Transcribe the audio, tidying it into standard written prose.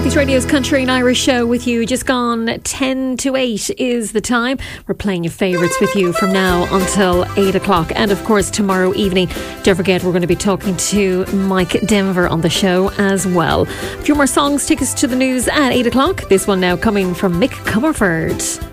Southeast Radio's Country and Irish show with you. Just gone 10 to 8 is the time. We're playing your favourites with you from now until 8 o'clock. And of course, tomorrow evening, don't forget, we're going to be talking to Mike Denver on the show as well. A few more songs take us to the news at 8 o'clock. This one now coming from Mick Comerford.